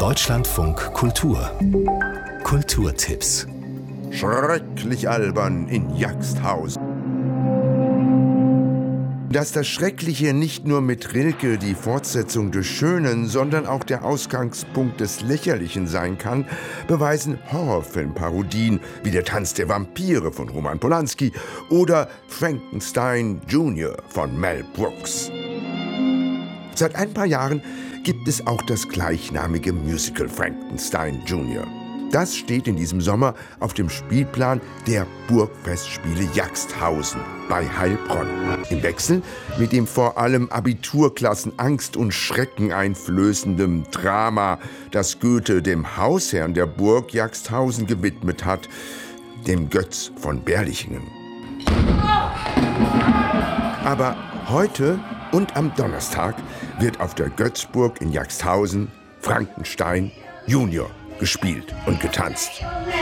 Deutschlandfunk Kultur. Kulturtipps. Schrecklich albern in Jagsthausen. Dass das Schreckliche nicht nur mit Rilke die Fortsetzung des Schönen, sondern auch der Ausgangspunkt des Lächerlichen sein kann, beweisen Horrorfilmparodien wie Der Tanz der Vampire von Roman Polanski oder Frankenstein Jr. von Mel Brooks. Seit ein paar Jahren gibt es auch das gleichnamige Musical Frankenstein Jr. Das steht in diesem Sommer auf dem Spielplan der Burgfestspiele Jagsthausen bei Heilbronn. Im Wechsel mit dem vor allem Abiturklassen Angst und Schrecken einflößendem Drama, das Goethe dem Hausherrn der Burg Jagsthausen gewidmet hat, dem Götz von Berlichingen. Aber heute und am Donnerstag wird auf der Götzburg in Jagsthausen Frankenstein Junior gespielt und getanzt.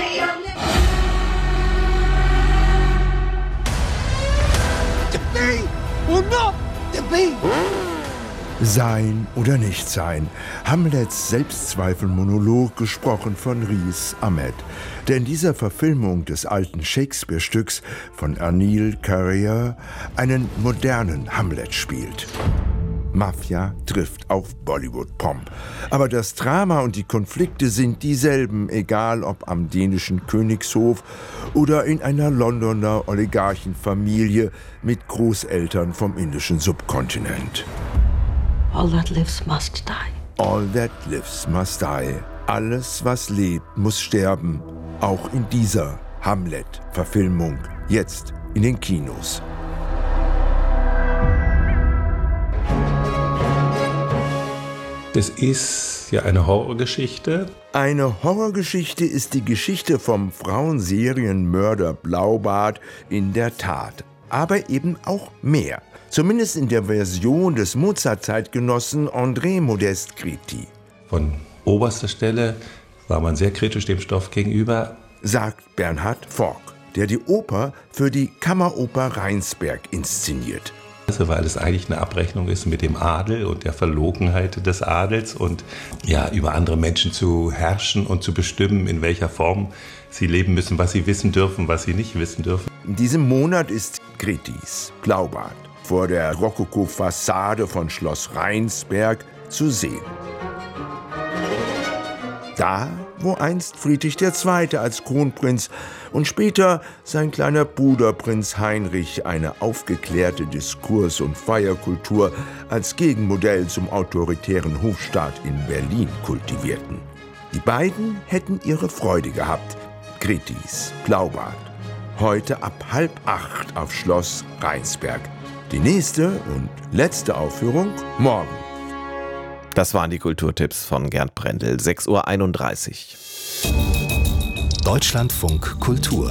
Sein oder nicht sein. Hamlets Selbstzweifelmonolog, gesprochen von Riz Ahmed, der in dieser Verfilmung des alten Shakespeare-Stücks von Anil Karia einen modernen Hamlet spielt. Mafia trifft auf Bollywood-Pomp. Aber das Drama und die Konflikte sind dieselben, egal ob am dänischen Königshof oder in einer Londoner Oligarchenfamilie mit Großeltern vom indischen Subkontinent. All that lives must die. All that lives must die. Alles, was lebt, muss sterben. Auch in dieser Hamlet-Verfilmung. Jetzt in den Kinos. Das ist ja eine Horrorgeschichte. Eine Horrorgeschichte ist die Geschichte vom Frauenserienmörder Blaubart in der Tat. Aber eben auch mehr. Zumindest in der Version des Mozart-Zeitgenossen André Modeste Criti. Von oberster Stelle war man sehr kritisch dem Stoff gegenüber, sagt Bernhard Fork, der die Oper für die Kammeroper Rheinsberg inszeniert. Weil es eigentlich eine Abrechnung ist mit dem Adel und der Verlogenheit des Adels und ja, über andere Menschen zu herrschen und zu bestimmen, in welcher Form sie leben müssen, was sie wissen dürfen, was sie nicht wissen dürfen. In diesem Monat ist Critis Blaubart vor der Rokoko-Fassade von Schloss Rheinsberg zu sehen. Da, wo einst Friedrich II. Als Kronprinz und später sein kleiner Bruder Prinz Heinrich eine aufgeklärte Diskurs- und Feierkultur als Gegenmodell zum autoritären Hofstaat in Berlin kultivierten. Die beiden hätten ihre Freude gehabt. Critis Blaubart. Heute ab 7:30 auf Schloss Rheinsberg. Die nächste und letzte Aufführung morgen. Das waren die Kulturtipps von Gerd Brendel, 6:31 Uhr. Deutschlandfunk Kultur.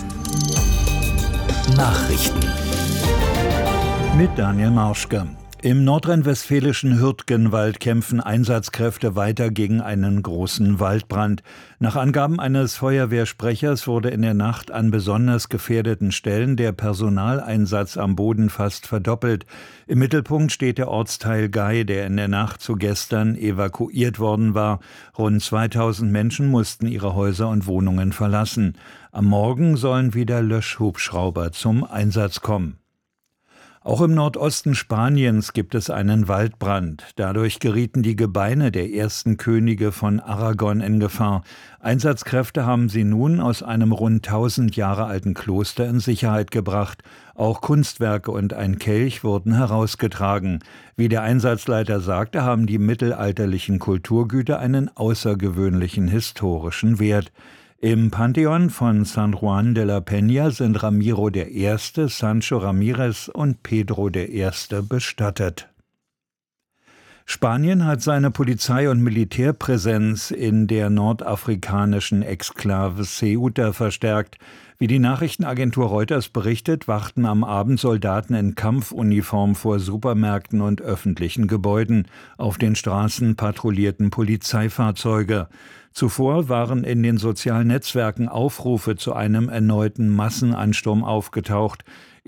Nachrichten. Mit Daniel Marschke. Im nordrhein-westfälischen Hürtgenwald kämpfen Einsatzkräfte weiter gegen einen großen Waldbrand. Nach Angaben eines Feuerwehrsprechers wurde in der Nacht an besonders gefährdeten Stellen der Personaleinsatz am Boden fast verdoppelt. Im Mittelpunkt steht der Ortsteil Gei, der in der Nacht zu gestern evakuiert worden war. Rund 2000 Menschen mussten ihre Häuser und Wohnungen verlassen. Am Morgen sollen wieder Löschhubschrauber zum Einsatz kommen. Auch im Nordosten Spaniens gibt es einen Waldbrand. Dadurch gerieten die Gebeine der ersten Könige von Aragon in Gefahr. Einsatzkräfte haben sie nun aus einem rund 1000 Jahre alten Kloster in Sicherheit gebracht. Auch Kunstwerke und ein Kelch wurden herausgetragen. Wie der Einsatzleiter sagte, haben die mittelalterlichen Kulturgüter einen außergewöhnlichen historischen Wert. Im Pantheon von San Juan de la Peña sind Ramiro I., Sancho Ramirez und Pedro I. bestattet. Spanien hat seine Polizei- und Militärpräsenz in der nordafrikanischen Exklave Ceuta verstärkt. Wie die Nachrichtenagentur Reuters berichtet, wachten am Abend Soldaten in Kampfuniform vor Supermärkten und öffentlichen Gebäuden. Auf den Straßen patrouillierten Polizeifahrzeuge. Zuvor waren in den sozialen Netzwerken Aufrufe zu einem erneuten Massenansturm aufgetaucht.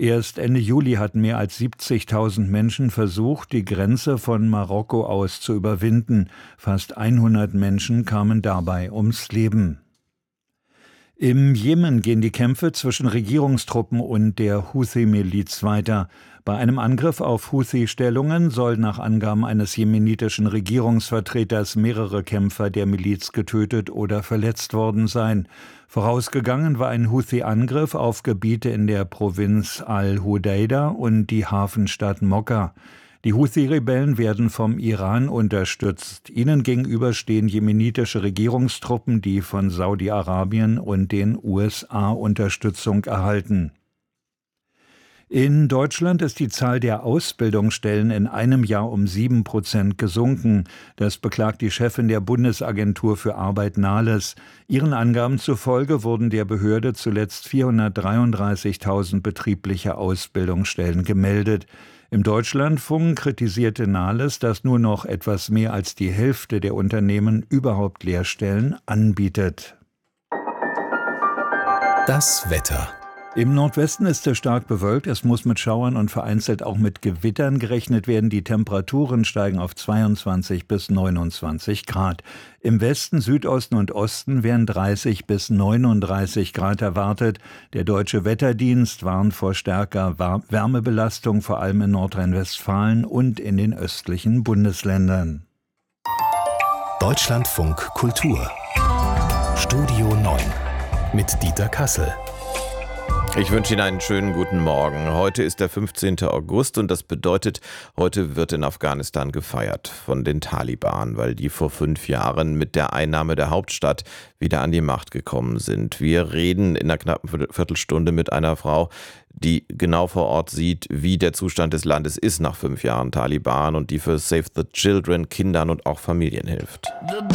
Erst Ende Juli hatten mehr als 70.000 Menschen versucht, die Grenze von Marokko aus zu überwinden. Fast 100 Menschen kamen dabei ums Leben. Im Jemen gehen die Kämpfe zwischen Regierungstruppen und der Houthi-Miliz weiter. Bei einem Angriff auf Houthi-Stellungen soll nach Angaben eines jemenitischen Regierungsvertreters mehrere Kämpfer der Miliz getötet oder verletzt worden sein. Vorausgegangen war ein Houthi-Angriff auf Gebiete in der Provinz Al-Hudaida und die Hafenstadt Mokka. Die Houthi-Rebellen werden vom Iran unterstützt. Ihnen gegenüber stehen jemenitische Regierungstruppen, die von Saudi-Arabien und den USA Unterstützung erhalten. In Deutschland ist die Zahl der Ausbildungsstellen in einem Jahr um 7% gesunken. Das beklagt die Chefin der Bundesagentur für Arbeit Nahles. Ihren Angaben zufolge wurden der Behörde zuletzt 433.000 betriebliche Ausbildungsstellen gemeldet. Im Deutschlandfunk kritisierte Nahles, dass nur noch etwas mehr als die Hälfte der Unternehmen überhaupt Lehrstellen anbietet. Das Wetter. Im Nordwesten ist es stark bewölkt, es muss mit Schauern und vereinzelt auch mit Gewittern gerechnet werden. Die Temperaturen steigen auf 22 bis 29 Grad. Im Westen, Südosten und Osten werden 30 bis 39 Grad erwartet. Der Deutsche Wetterdienst warnt vor stärker Wärmebelastung, vor allem in Nordrhein-Westfalen und in den östlichen Bundesländern. Deutschlandfunk Kultur. Studio 9 mit Dieter Kassel. Ich wünsche Ihnen einen schönen guten Morgen. Heute ist der 15. August und das bedeutet, heute wird in Afghanistan gefeiert von den Taliban, weil die vor 5 Jahren mit der Einnahme der Hauptstadt wieder an die Macht gekommen sind. Wir reden in einer knappen Viertelstunde mit einer Frau, die genau vor Ort sieht, wie der Zustand des Landes ist nach 5 Jahren Taliban und die für Save the Children Kindern und auch Familien hilft.